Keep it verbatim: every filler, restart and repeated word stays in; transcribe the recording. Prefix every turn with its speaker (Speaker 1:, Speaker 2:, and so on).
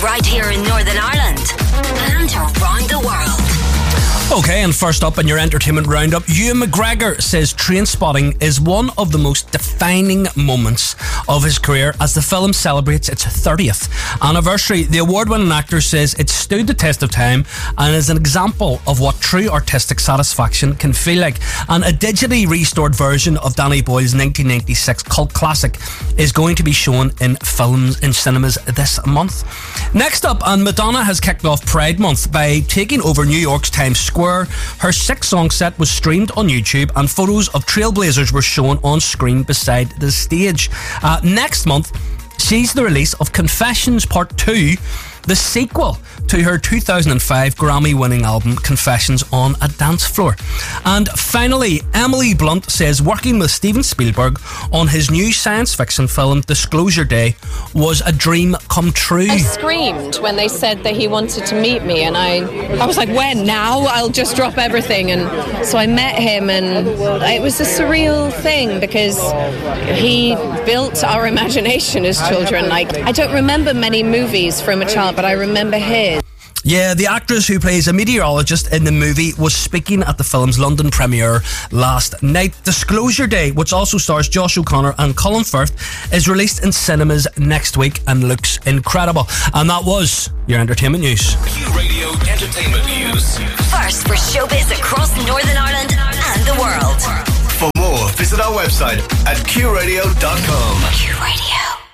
Speaker 1: right here in Northern Ireland and around the world.
Speaker 2: Okay, and first up in your entertainment roundup, Ewan McGregor says Trainspotting is one of the most defining moments of his career as the film celebrates its thirtieth anniversary. The award-winning actor says it stood the test of time and is an example of what true artistic satisfaction can feel like. And a digitally restored version of Danny Boyle's nineteen ninety-six cult classic is going to be shown in films in cinemas this month. Next up, and Madonna has kicked off Pride Month by taking over New York's Times Square. Her six-song set was streamed on YouTube and photos of trailblazers were shown on screen beside the stage. Uh, next month sees the release of Confessions Part two, the sequel to her two thousand five Grammy-winning album Confessions on a Dance Floor. And finally, Emily Blunt says working with Steven Spielberg on his new science fiction film Disclosure Day was a dream come true.
Speaker 3: I screamed when they said that he wanted to meet me, and I, I was like, when? Now? I'll just drop everything. And so I met him, and it was a surreal thing because he built our imagination as children. Like, I don't remember many movies from a child, but I remember his.
Speaker 2: Yeah, the actress who plays a meteorologist in the movie was speaking at the film's London premiere last night. Disclosure Day, which also stars Josh O'Connor and Colin Firth, is released in cinemas next week and looks incredible. And that was your entertainment news.
Speaker 4: Q Radio Entertainment News.
Speaker 1: First for showbiz across Northern Ireland and the world.
Speaker 4: For more, visit our website at q radio dot com.
Speaker 1: Q Radio.